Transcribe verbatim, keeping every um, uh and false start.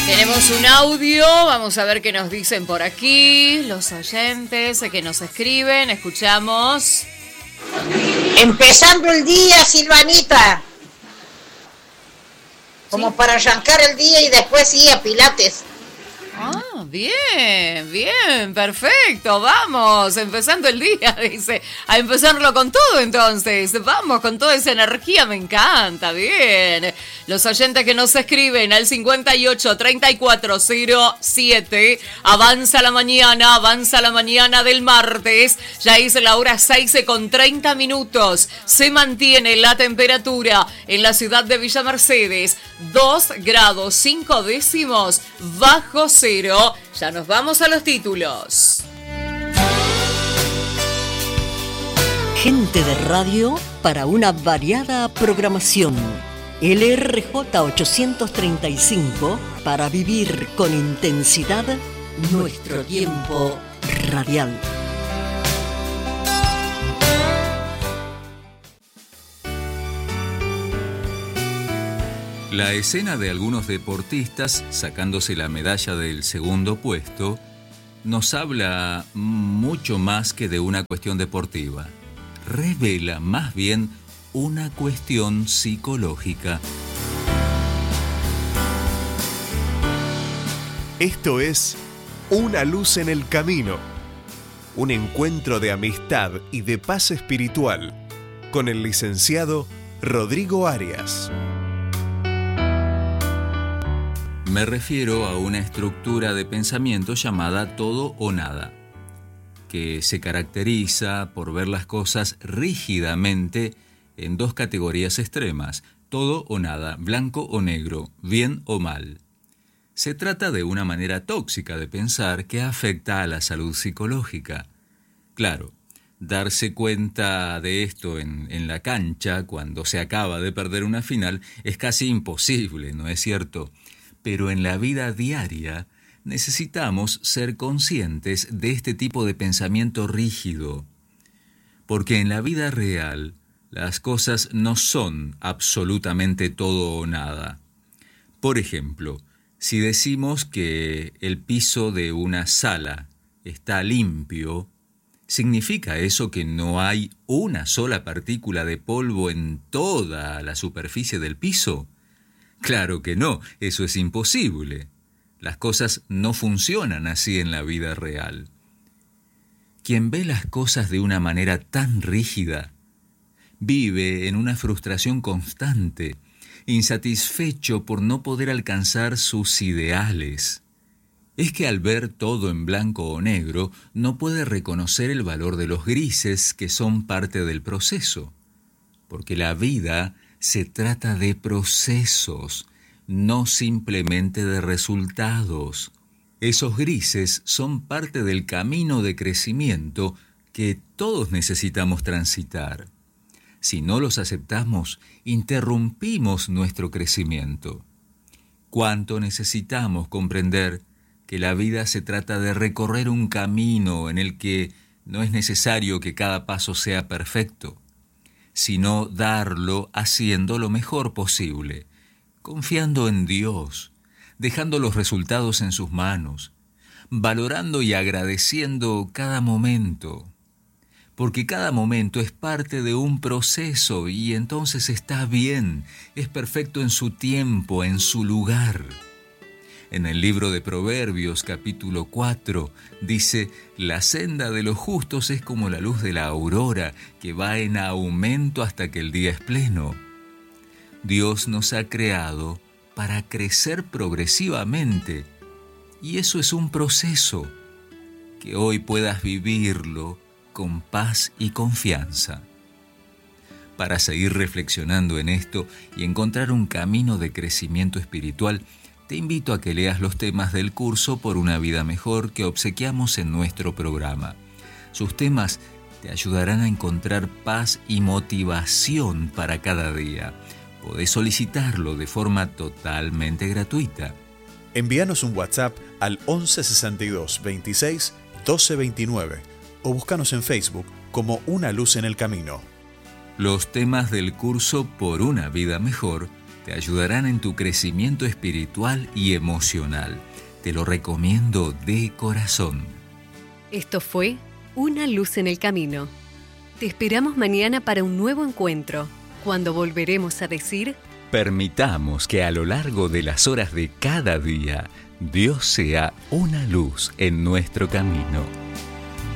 Tenemos un audio, vamos a ver qué nos dicen por aquí, los oyentes que nos escriben, escuchamos. Empezando el día, Silvanita. Como ¿sí? Para arrancar el día y después ir a Pilates. Ah, bien, bien, perfecto, vamos, empezando el día, dice, a empezarlo con todo entonces, vamos, con toda esa energía, me encanta, bien. Los oyentes que nos escriben al cincuenta y ocho, treinta y cuatro, cero siete, avanza la mañana, avanza la mañana del martes, ya es la hora seis con treinta minutos, se mantiene la temperatura en la ciudad de Villa Mercedes, dos grados cinco décimos bajo cero. Ya nos vamos a los títulos. Gente de radio para una variada programación. L R J ochocientos treinta y cinco para vivir con intensidad nuestro tiempo radial. La escena de algunos deportistas sacándose la medalla del segundo puesto nos habla mucho más que de una cuestión deportiva. Revela más bien una cuestión psicológica. Esto es Una luz en el camino, un encuentro de amistad y de paz espiritual con el licenciado Rodrigo Arias. Me refiero a una estructura de pensamiento llamada todo o nada, que se caracteriza por ver las cosas rígidamente en dos categorías extremas, todo o nada, blanco o negro, bien o mal. Se trata de una manera tóxica de pensar que afecta a la salud psicológica. Claro, darse cuenta de esto en, en la cancha, cuando se acaba de perder una final, es casi imposible, ¿no es cierto? Pero en la vida diaria necesitamos ser conscientes de este tipo de pensamiento rígido, porque en la vida real las cosas no son absolutamente todo o nada. Por ejemplo, si decimos que el piso de una sala está limpio, ¿significa eso que no hay una sola partícula de polvo en toda la superficie del piso? Claro que no, eso es imposible. Las cosas no funcionan así en la vida real. Quien ve las cosas de una manera tan rígida, vive en una frustración constante, insatisfecho por no poder alcanzar sus ideales. Es que al ver todo en blanco o negro, no puede reconocer el valor de los grises que son parte del proceso, porque la vida se trata de procesos, no simplemente de resultados. Esos grises son parte del camino de crecimiento que todos necesitamos transitar. Si no los aceptamos, interrumpimos nuestro crecimiento. ¿Cuánto necesitamos comprender que la vida se trata de recorrer un camino en el que no es necesario que cada paso sea perfecto, sino darlo haciendo lo mejor posible, confiando en Dios, dejando los resultados en sus manos, valorando y agradeciendo cada momento, porque cada momento es parte de un proceso y entonces está bien, es perfecto en su tiempo, en su lugar. En el libro de Proverbios, capítulo cuatro, dice: la senda de los justos es como la luz de la aurora, que va en aumento hasta que el día es pleno. Dios nos ha creado para crecer progresivamente, y eso es un proceso. Que hoy puedas vivirlo con paz y confianza. Para seguir reflexionando en esto y encontrar un camino de crecimiento espiritual, te invito a que leas los temas del curso Por una vida mejor que obsequiamos en nuestro programa. Sus temas te ayudarán a encontrar paz y motivación para cada día. Podés solicitarlo de forma totalmente gratuita. Envíanos un WhatsApp al once sesenta y dos veintiséis doce veintinueve o búscanos en Facebook como Una Luz en el Camino. Los temas del curso Por una vida mejor te ayudarán en tu crecimiento espiritual y emocional. Te lo recomiendo de corazón. Esto fue Una Luz en el Camino. Te esperamos mañana para un nuevo encuentro, cuando volveremos a decir: permitamos que a lo largo de las horas de cada día, Dios sea una luz en nuestro camino.